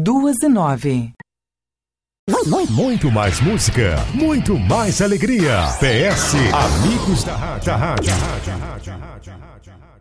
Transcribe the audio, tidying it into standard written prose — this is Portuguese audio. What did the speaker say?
2:09. Muito mais música, muito mais alegria. PS Amigos da Rádio.